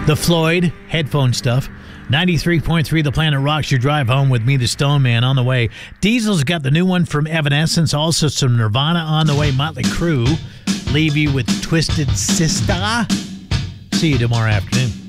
The Floyd headphone stuff. 93.3 The Planet rocks your drive home with me, the Stone Man, on the way. Diesel's got the new one from Evanescence. Also some Nirvana on the way. Motley Crue leave you with Twisted Sister. See you tomorrow afternoon.